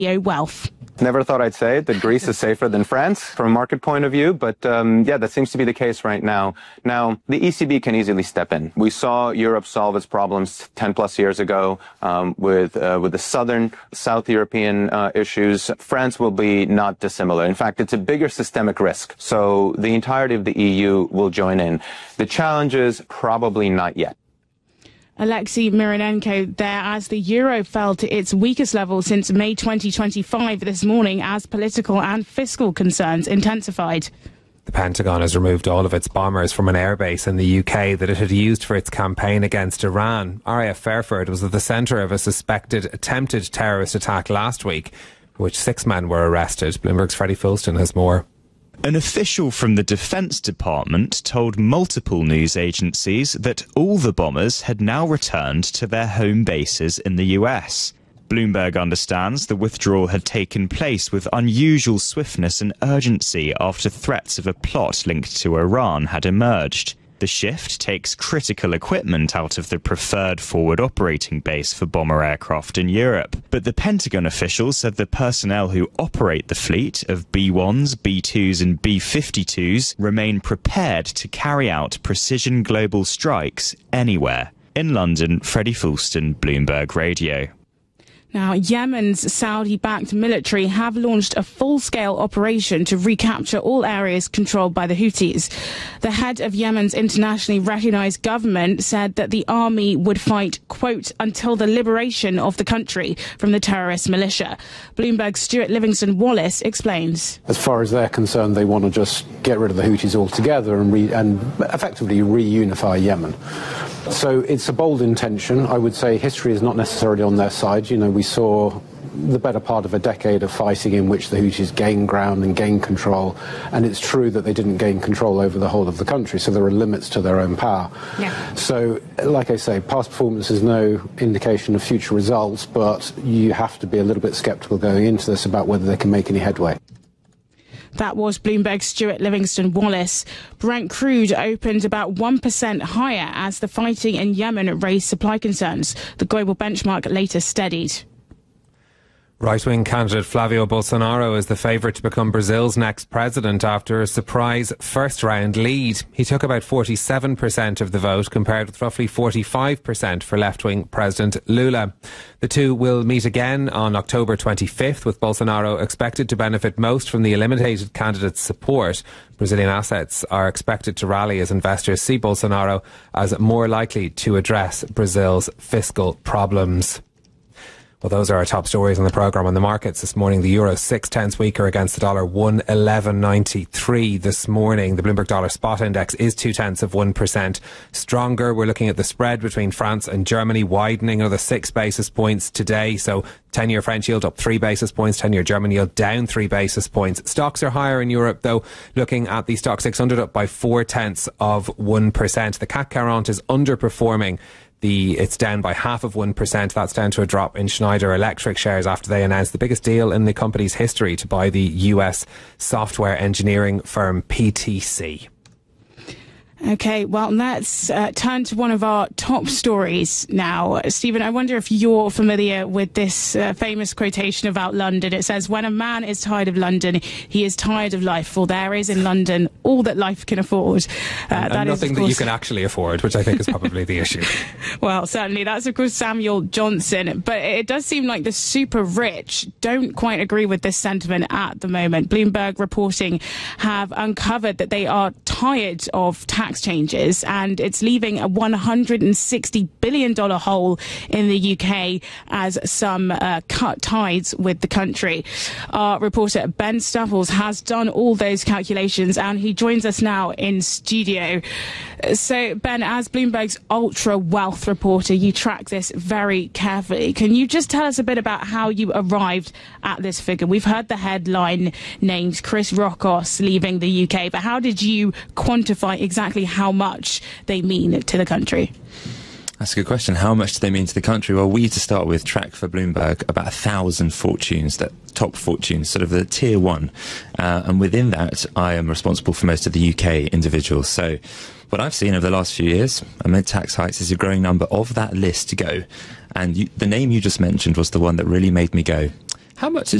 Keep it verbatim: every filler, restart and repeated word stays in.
wealth. Never thought I'd say it, that Greece is safer than France from a market point of view, but um, yeah, that seems to be the case right now. Now, the E C B can easily step in. We saw Europe solve its problems ten plus years ago um, with uh, with the southern, South European uh, issues. France will be not dissimilar. In fact, it's a bigger systemic risk, so the entirety of the E U will join in. The challenge is probably not yet. Alexei Mironenko there as the euro fell to its weakest level since May twenty twenty-five this morning as political and fiscal concerns intensified. The Pentagon has removed all of its bombers from an airbase in the U K that it had used for its campaign against Iran. R A F Fairford was at the centre of a suspected attempted terrorist attack last week, for which six men were arrested. Bloomberg's Freddie Fulston has more. An official from the Defence Department told multiple news agencies that all the bombers had now returned to their home bases in the U S. Bloomberg understands the withdrawal had taken place with unusual swiftness and urgency after threats of a plot linked to Iran had emerged. The shift takes critical equipment out of the preferred forward operating base for bomber aircraft in Europe. But the Pentagon official said the personnel who operate the fleet of B ones, B twos and B fifty-twos remain prepared to carry out precision global strikes anywhere. In London, Freddie Fulston, Bloomberg Radio. Now, Yemen's Saudi-backed military have launched a full-scale operation to recapture all areas controlled by the Houthis. The head of Yemen's internationally recognised government said that the army would fight, quote, until the liberation of the country from the terrorist militia. Bloomberg's Stuart Livingston-Wallace explains. As far as they're concerned, they want to just get rid of the Houthis altogether and, re- and effectively reunify Yemen. So it's a bold intention. I would say history is not necessarily on their side. You know, we saw the better part of a decade of fighting in which the Houthis gained ground and gained control. And it's true that they didn't gain control over the whole of the country, so there are limits to their own power. Yeah. So, like I say, past performance is no indication of future results, but you have to be a little bit sceptical going into this about whether they can make any headway. That was Bloomberg's Stuart Livingston-Wallace. Brent crude opened about one percent higher as the fighting in Yemen raised supply concerns. The global benchmark later steadied. Right-wing candidate Flavio Bolsonaro is the favourite to become Brazil's next president after a surprise first-round lead. He took about forty-seven percent of the vote, compared with roughly forty-five percent for left-wing President Lula. The two will meet again on October twenty-fifth, with Bolsonaro expected to benefit most from the eliminated candidate's support. Brazilian assets are expected to rally as investors see Bolsonaro as more likely to address Brazil's fiscal problems. Well, those are our top stories on the programme. On the markets this morning, the euro six tenths weaker against the dollar, one eleven ninety-three this morning. The Bloomberg Dollar Spot Index is two tenths of one percent stronger. We're looking at the spread between France and Germany widening another six basis points today. So ten-year French yield up three basis points, ten-year German yield down three basis points. Stocks are higher in Europe, though. Looking at the Stock six hundred up by four tenths of one percent. The C A C quarante is underperforming. The, it's down by half of one percent. That's down to a drop in Schneider Electric shares after they announced the biggest deal in the company's history to buy the U S software engineering firm P T C. OK, well, let's uh, turn to one of our top stories now. Stephen, I wonder if you're familiar with this uh, famous quotation about London. It says, when a man is tired of London, he is tired of life, for there is in London all that life can afford. Uh, and, that and nothing is, that you can actually afford, which I think is probably the issue. Well, certainly. That's, of course, Samuel Johnson. But it does seem like the super rich don't quite agree with this sentiment at the moment. Bloomberg reporting have uncovered that they are tired of tax changes, and it's leaving a one hundred sixty billion dollars hole in the U K as some uh, cut ties with the country. Our reporter Ben Stuffles has done all those calculations, and he joins us now in studio. So, Ben, as Bloomberg's ultra wealth reporter, you track this very carefully. Can you just tell us a bit about how you arrived at this figure? We've heard the headline named Chris Rockos leaving the U K, but how did you quantify exactly how much they mean to the country? That's a good question. How much do they mean to the country? Well, we, to start with, track for Bloomberg about a thousand fortunes, that top fortunes, sort of the tier one. Uh, and within that, I am responsible for most of the U K individuals. So what I've seen over the last few years, amid tax hikes, is a growing number of that list to go. And you, the name you just mentioned was the one that really made me go, How much